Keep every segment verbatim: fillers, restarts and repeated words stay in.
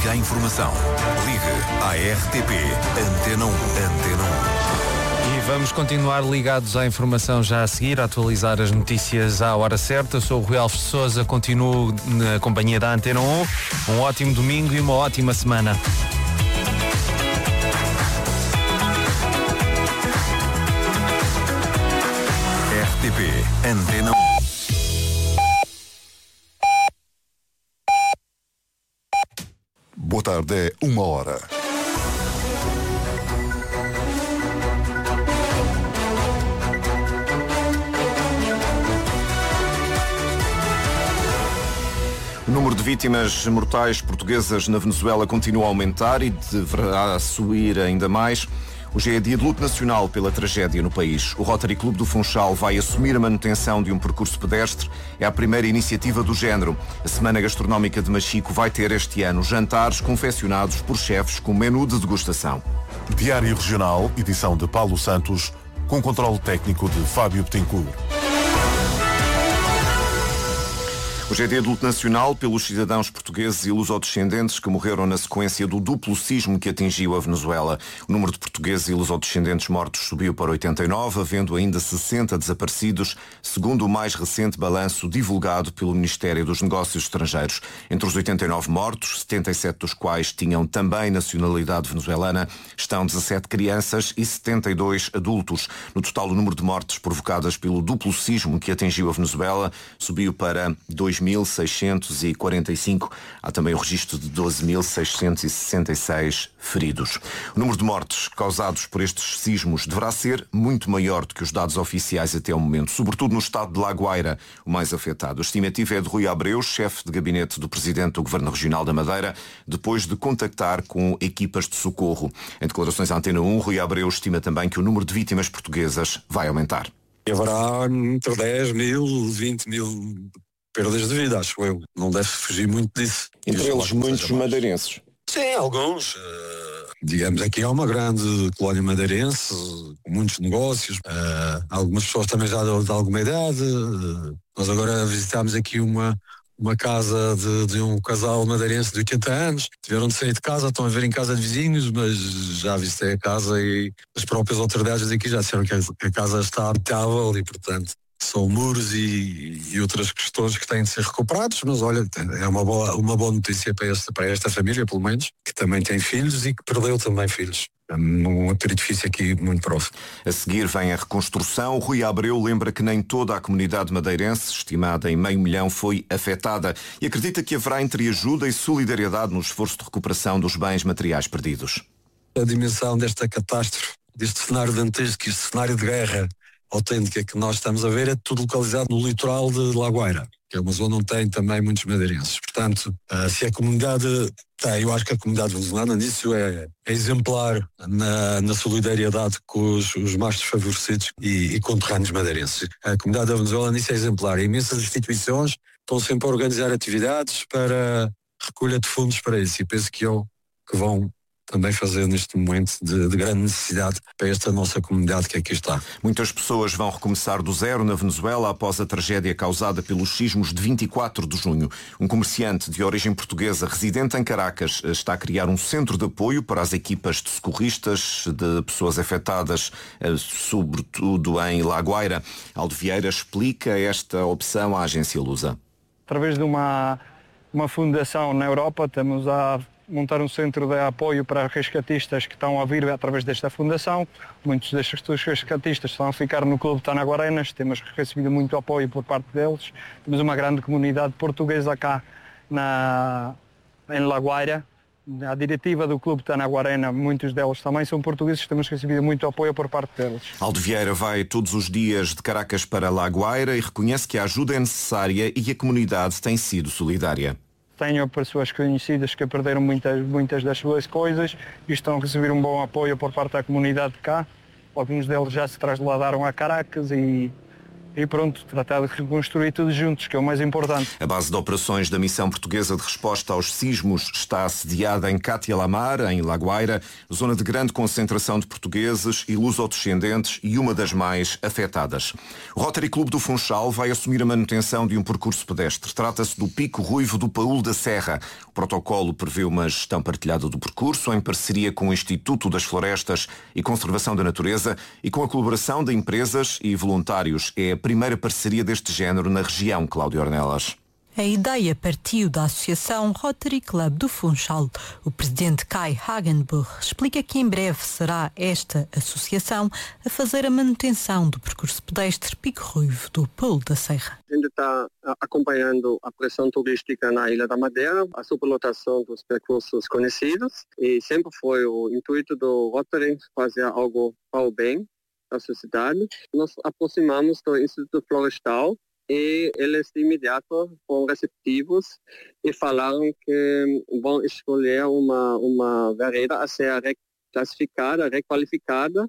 Siga a informação. Ligue à R T P Antena um. Antena um. E vamos continuar ligados à informação já a seguir, a atualizar as notícias à hora certa. Sou o Rui Alves de Sousa, continuo na companhia da Antena um. Um ótimo domingo e uma ótima semana. R T P Antena um. Boa tarde, é uma hora. O número de vítimas mortais portuguesas na Venezuela continua a aumentar e deverá subir ainda mais. Hoje é dia de luto nacional pela tragédia no país. O Rotary Clube do Funchal vai assumir a manutenção de um percurso pedestre. É a primeira iniciativa do género. A Semana Gastronómica de Machico vai ter este ano jantares confeccionados por chefes com menu de degustação. Diário Regional, edição de Paulo Santos, com controle técnico de Fábio Betancourt. Hoje é dia de luto nacional pelos cidadãos portugueses e lusodescendentes que morreram na sequência do duplo sismo que atingiu a Venezuela. O número de portugueses e lusodescendentes mortos subiu para oitenta e nove, havendo ainda sessenta desaparecidos, segundo o mais recente balanço divulgado pelo Ministério dos Negócios Estrangeiros. Entre os oitenta e nove mortos, setenta e sete dos quais tinham também nacionalidade venezuelana, estão dezassete crianças e setenta e dois adultos. No total, o número de mortes provocadas pelo duplo sismo que atingiu a Venezuela subiu para dois mil seiscentos e quarenta e cinco. Há também o registro de doze mil seiscentos e sessenta e seis feridos. O número de mortes causados por estes sismos deverá ser muito maior do que os dados oficiais até o momento, sobretudo no estado de La Guaira, o mais afetado. A estimativa é de Rui Abreu, chefe de gabinete do Presidente do Governo Regional da Madeira, depois de contactar com equipas de socorro. Em declarações à Antena um, Rui Abreu estima também que o número de vítimas portuguesas vai aumentar. Haverá entre dez mil, vinte mil perdas de vida, acho eu. Não deve fugir muito disso. Entre eles muitos madeirenses. Sim, alguns. Uh, digamos, aqui há uma grande colónia madeirense, com muitos negócios. Uh, algumas pessoas também já de, de alguma idade. Uh, nós agora visitámos aqui uma, uma casa de, de um casal madeirense de oitenta anos. Tiveram de sair de casa, estão a ver em casa de vizinhos, mas já visitei a casa e as próprias autoridades daqui já disseram que a, que a casa está habitável e, portanto, são muros e, e outras questões que têm de ser recuperados, mas olha, é uma boa, uma boa notícia para esta, para esta família, pelo menos, que também tem filhos e que perdeu também filhos. Num outro edifício aqui muito próximo. A seguir vem a reconstrução. Rui Abreu lembra que nem toda a comunidade madeirense, estimada em meio milhão, foi afetada e acredita que haverá entreajuda e solidariedade no esforço de recuperação dos bens materiais perdidos. A dimensão desta catástrofe, deste cenário dantesco, este cenário de guerra autêntica que nós estamos a ver, é tudo localizado no litoral de La Guaira, que é uma zona onde tem também muitos madeirenses. Portanto, se a comunidade tem, eu acho que a comunidade venezuelana nisso é, é exemplar na, na solidariedade com os, os mais desfavorecidos e, e conterrâneos madeirenses. A comunidade da Venezuela nisso é exemplar. Imensas instituições estão sempre a organizar atividades para recolha de fundos para isso, e penso que, eu, que vão também fazer neste momento de, de grande necessidade para esta nossa comunidade que aqui está. Muitas pessoas vão recomeçar do zero na Venezuela após a tragédia causada pelos sismos de vinte e quatro de junho. Um comerciante de origem portuguesa residente em Caracas está a criar um centro de apoio para as equipas de socorristas de pessoas afetadas, sobretudo em La Guaira. Aldo Vieira explica esta opção à agência Lusa. Através de uma, uma fundação na Europa, estamos a montar um centro de apoio para resgatistas que estão a vir através desta fundação. Muitos destes resgatistas estão a ficar no Clube de Tanaguarenas, temos recebido muito apoio por parte deles. Temos uma grande comunidade portuguesa cá na, em La Guaira. A diretiva do Clube de Tanaguarena, muitos deles também são portugueses, temos recebido muito apoio por parte deles. Aldo Vieira vai todos os dias de Caracas para La Guaira e reconhece que a ajuda é necessária e que a comunidade tem sido solidária. Tenho pessoas conhecidas que perderam muitas, muitas das suas coisas e estão a receber um bom apoio por parte da comunidade de cá. Alguns deles já se trasladaram a Caracas e e pronto, tratar de reconstruir tudo juntos, que é o mais importante. A base de operações da Missão Portuguesa de Resposta aos Sismos está sediada em Cátia Lamar, em La Guaira, zona de grande concentração de portugueses e lusodescendentes e uma das mais afetadas. O Rotary Clube do Funchal vai assumir a manutenção de um percurso pedestre. Trata-se do Pico Ruivo do Paúl da Serra. O protocolo prevê uma gestão partilhada do percurso em parceria com o Instituto das Florestas e Conservação da Natureza e com a colaboração de empresas e voluntários. É a primeira parceria deste género na região, Cláudio Ornelas. A ideia partiu da Associação Rotary Club do Funchal. O presidente Kai Hagenbuch explica que em breve será esta associação a fazer a manutenção do percurso pedestre Pico Ruivo do Paúl da Serra. A gente está acompanhando a pressão turística na Ilha da Madeira, a superlotação dos percursos conhecidos, e sempre foi o intuito do Rotary fazer algo para o bem da sociedade. Nos aproximamos do Instituto Florestal e eles de imediato foram receptivos e falaram que vão escolher uma, uma vereda a ser reclassificada, requalificada,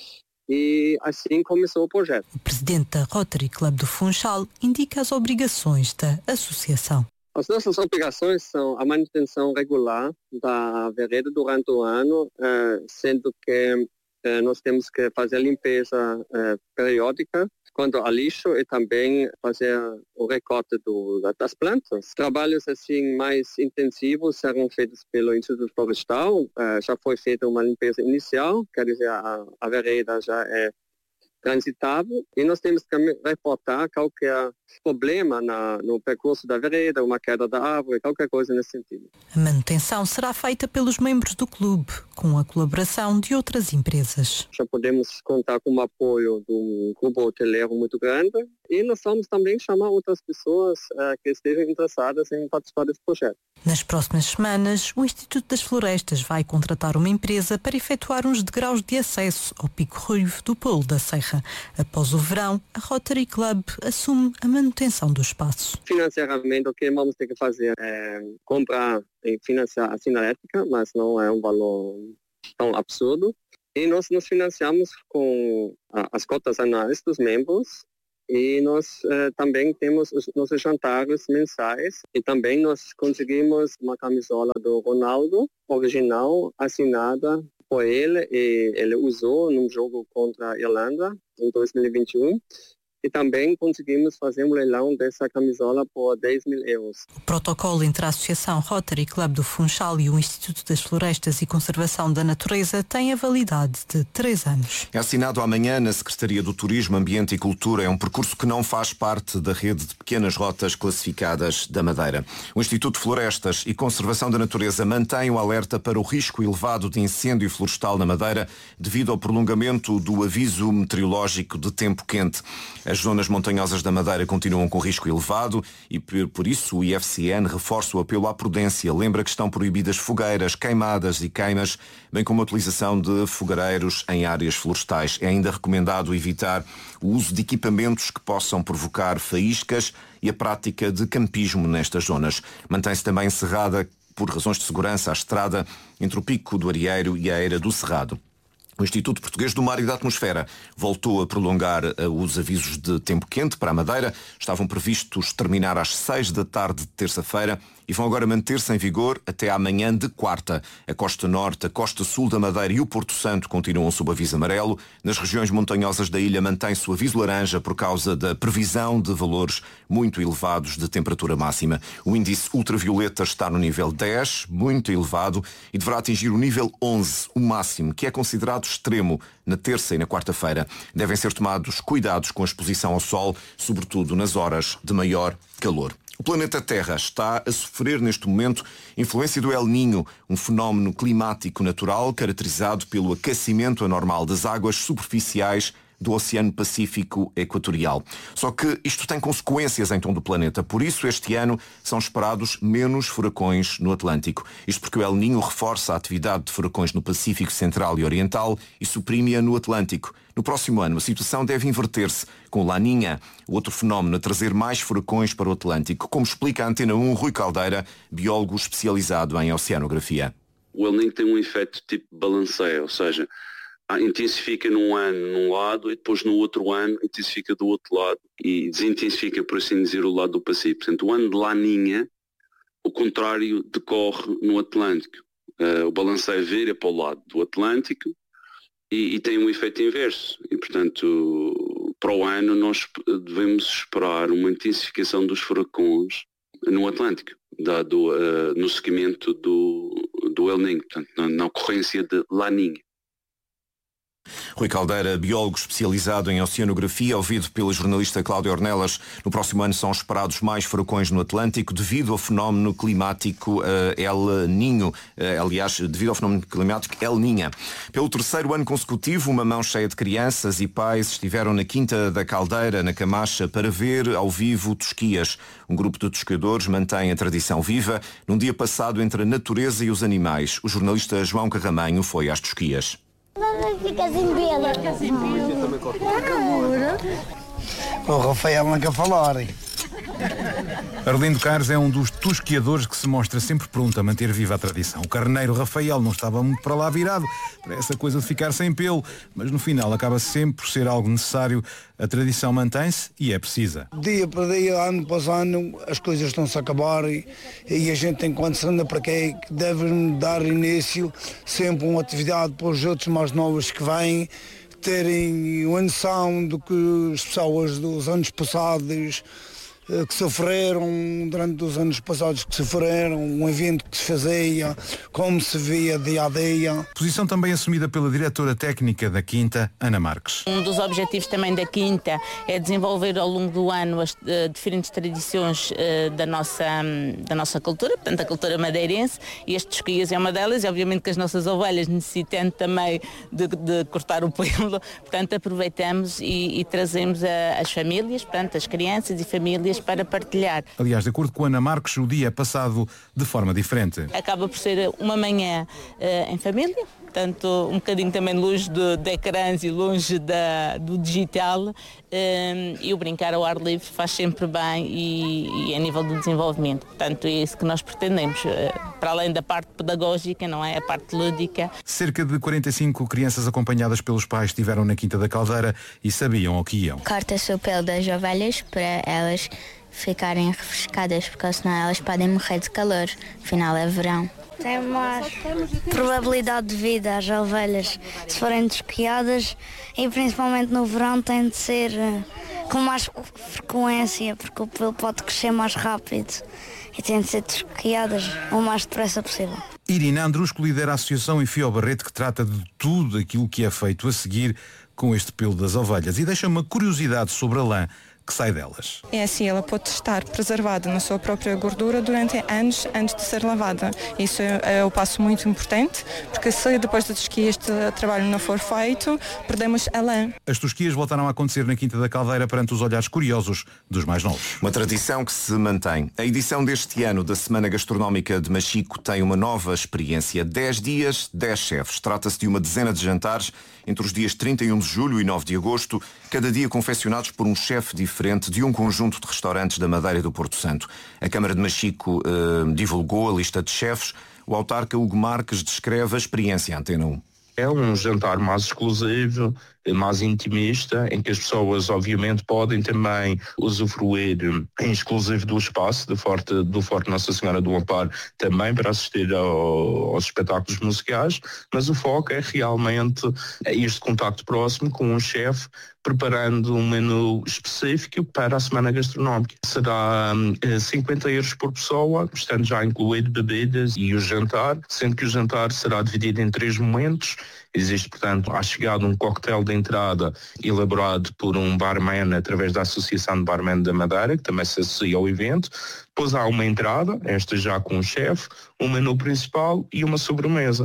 e assim começou o projeto. O presidente da Rotary Club do Funchal indica as obrigações da associação. As nossas obrigações são a manutenção regular da vereda durante o ano, sendo que nós temos que fazer a limpeza eh, periódica quanto ao lixo e também fazer o recorte do, das plantas. Trabalhos assim mais intensivos serão feitos pelo Instituto Florestal. Eh, já foi feita uma limpeza inicial, quer dizer, a, a vereda já é transitável, e nós temos que reportar qualquer problema na, no percurso da vereda, uma queda da árvore, qualquer coisa nesse sentido. A manutenção será feita pelos membros do clube, com a colaboração de outras empresas. Já podemos contar com o apoio de um grupo hoteleiro muito grande, e nós vamos também chamar outras pessoas uh, que estejam interessadas em participar desse projeto. Nas próximas semanas, o Instituto das Florestas vai contratar uma empresa para efetuar uns degraus de acesso ao Pico Ruivo do Paúl da Serra. Após o verão, a Rotary Club assume a manutenção do espaço. Financeiramente, o que vamos ter que fazer é comprar e financiar a sinalética, mas não é um valor tão absurdo. E nós nos financiamos com as cotas anuais dos membros. E nós eh, também temos os nossos jantares mensais, e também nós conseguimos uma camisola do Ronaldo, original, assinada por ele, e ele usou num jogo contra a Irlanda em dois mil e vinte e um. E também conseguimos fazer um leilão dessa camisola por dez mil euros. O protocolo entre a Associação Rotary Club do Funchal e o Instituto das Florestas e Conservação da Natureza tem a validade de três anos. É assinado amanhã na Secretaria do Turismo, Ambiente e Cultura. É um percurso que não faz parte da rede de pequenas rotas classificadas da Madeira. O Instituto de Florestas e Conservação da Natureza mantém o alerta para o risco elevado de incêndio florestal na Madeira devido ao prolongamento do aviso meteorológico de tempo quente. As zonas montanhosas da Madeira continuam com risco elevado e, por isso, o I F C N reforça o apelo à prudência. Lembra que estão proibidas fogueiras, queimadas e queimas, bem como a utilização de fogareiros em áreas florestais. É ainda recomendado evitar o uso de equipamentos que possam provocar faíscas e a prática de campismo nestas zonas. Mantém-se também encerrada, por razões de segurança, a estrada entre o Pico do Arieiro e a Eira do Cerrado. O Instituto Português do Mar e da Atmosfera voltou a prolongar os avisos de tempo quente para a Madeira. Estavam previstos terminar às seis da tarde de terça-feira e vão agora manter-se em vigor até amanhã de quarta. A costa norte, a costa sul da Madeira e o Porto Santo continuam sob aviso amarelo. Nas regiões montanhosas da ilha mantém-se o aviso laranja por causa da previsão de valores muito elevados de temperatura máxima. O índice ultravioleta está no nível dez, muito elevado, e deverá atingir o nível onze, o máximo, que é considerado extremo na terça e na quarta-feira. Devem ser tomados cuidados com a exposição ao sol, sobretudo nas horas de maior calor. O planeta Terra está a sofrer neste momento influência do El Niño, um fenómeno climático natural caracterizado pelo aquecimento anormal das águas superficiais do Oceano Pacífico Equatorial. Só que isto tem consequências em todo o planeta. Por isso, este ano são esperados menos furacões no Atlântico. Isto porque o El Niño reforça a atividade de furacões no Pacífico Central e Oriental e suprime-a no Atlântico. No próximo ano, a situação deve inverter-se, com o Laninha, o outro fenómeno, a trazer mais furacões para o Atlântico, como explica a Antena um Rui Caldeira, biólogo especializado em oceanografia. O El Niño tem um efeito tipo balanceio, ou seja, intensifica num ano num lado e depois no outro ano intensifica do outro lado e desintensifica, por assim dizer, o lado do Pacífico. Portanto, o ano de Laninha, o contrário decorre no Atlântico. Uh, o balanceio vira para o lado do Atlântico e, e tem um efeito inverso. E, portanto, para o ano nós devemos esperar uma intensificação dos furacões no Atlântico, dado uh, no seguimento do, do El Niño, portanto, na, na ocorrência de Laninha. Rui Caldeira, biólogo especializado em oceanografia, ouvido pela jornalista Cláudia Ornelas. No próximo ano são esperados mais furacões no Atlântico devido ao fenómeno climático uh, El Niño. Uh, aliás, devido ao fenómeno climático El Niña. Pelo terceiro ano consecutivo, uma mão cheia de crianças e pais estiveram na Quinta da Caldeira, na Camacha, para ver ao vivo tosquias. Um grupo de tosqueadores mantém a tradição viva num dia passado entre a natureza e os animais. O jornalista João Carramanho foi às tosquias. Ficas em bela. Ficas em bela. O Rafael não quer falar. Arlindo Carlos é um dos tosquiadores que se mostra sempre pronto a manter viva a tradição. O carneiro Rafael não estava muito para lá virado para essa coisa de ficar sem pelo, mas no final acaba sempre por ser algo necessário. A tradição mantém-se e é precisa. Dia para dia, ano após ano, as coisas estão-se a acabar e, e a gente, enquanto se anda para quê, deve dar início sempre uma atividade para os outros mais novos que vêm terem uma noção do que as pessoas dos anos passados que sofreram, durante os anos passados que sofreram, um evento que se fazia, como se via dia a dia. Posição também assumida pela diretora técnica da Quinta, Ana Marques. Um dos objetivos também da Quinta é desenvolver ao longo do ano as uh, diferentes tradições uh, da, nossa, um, da nossa cultura, portanto a cultura madeirense, e as tosquias é uma delas, e obviamente que as nossas ovelhas necessitando também de, de cortar o pelo, portanto aproveitamos e, e trazemos a, as famílias, portanto as crianças e famílias para partilhar. Aliás, de acordo com Ana Marques, o dia é passado de forma diferente. Acaba por ser uma manhã uh, em família, portanto um bocadinho também longe de, de ecrãs e longe da, do digital, um, e o brincar ao ar livre faz sempre bem e, e a nível do desenvolvimento. Portanto, é isso que nós pretendemos, uh, para além da parte pedagógica, não é? A parte lúdica. Cerca de quarenta e cinco crianças acompanhadas pelos pais estiveram na Quinta da Caldeira e sabiam ao que iam. Corta-se o pelo das ovelhas para elas ficarem refrescadas, porque senão elas podem morrer de calor. Afinal é verão. Tem mais probabilidade de vida as ovelhas se forem desquiadas, e principalmente no verão tem de ser com mais frequência, porque o pelo pode crescer mais rápido e tem de ser desquiadas o mais depressa possível. Irina Andrusco lidera a associação Enfio Barreto, que trata de tudo aquilo que é feito a seguir com este pelo das ovelhas, e deixa uma curiosidade sobre a lã que sai delas. É assim, ela pode estar preservada na sua própria gordura durante anos antes de ser lavada. Isso é, é o passo muito importante, porque se depois da tosquia este trabalho não for feito, perdemos a lã. As tosquias voltaram a acontecer na Quinta da Caldeira perante os olhares curiosos dos mais novos. Uma tradição que se mantém. A edição deste ano da Semana Gastronómica de Machico tem uma nova experiência. dez dias, dez chefes. Trata-se de uma dezena de jantares entre os dias trinta e um de julho e nove de agosto, cada dia confeccionados por um chefe diferente de um conjunto de restaurantes da Madeira e do Porto Santo. A Câmara de Machico eh, divulgou a lista de chefes. O autarca Hugo Marques descreve a experiência Antena um. É um jantar mais exclusivo, mais intimista, em que as pessoas obviamente podem também usufruir em exclusivo do espaço do Forte, do Forte Nossa Senhora do Amparo, também para assistir ao, aos espetáculos musicais, mas o foco é realmente este contacto próximo com um chefe preparando um menu específico para a Semana Gastronómica. Será eh, cinquenta euros por pessoa, estando já incluído bebidas e o jantar, sendo que o jantar será dividido em três momentos. Existe, portanto, à chegada um coquetel de entrada elaborado por um barman através da Associação de Barman da Madeira, que também se associa ao evento. Depois há uma entrada, esta já com o chefe, um menu principal e uma sobremesa.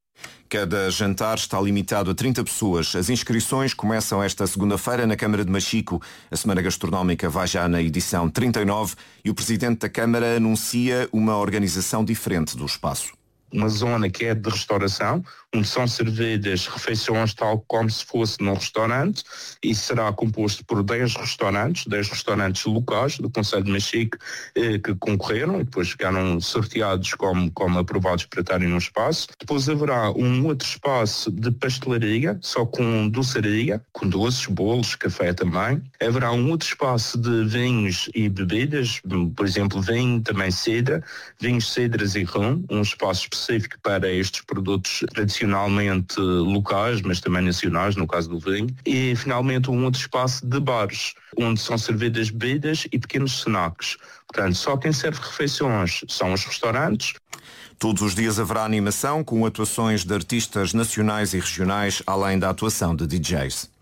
Cada jantar está limitado a trinta pessoas. As inscrições começam esta segunda-feira na Câmara de Machico. A Semana Gastronómica vai já na edição trinta e nove e o Presidente da Câmara anuncia uma organização diferente do espaço. uma zona que é de restauração, onde são servidas refeições tal como se fosse num restaurante, e será composto por dez restaurantes, dez restaurantes locais do Concelho de Machique eh, que concorreram e depois ficaram sorteados como, como aprovados para estarem no espaço. Depois haverá um outro espaço de pastelaria, só com doçaria, com doces, bolos, café também. Haverá um outro espaço de vinhos e bebidas, por exemplo, vinho, também cedra, vinhos, cedras e rum, um espaço específico para estes produtos tradicionalmente locais, mas também nacionais, no caso do vinho. E, finalmente, um outro espaço de bares, onde são servidas bebidas e pequenos snacks. Portanto, só quem serve refeições são os restaurantes. Todos os dias haverá animação com atuações de artistas nacionais e regionais, além da atuação de D Js.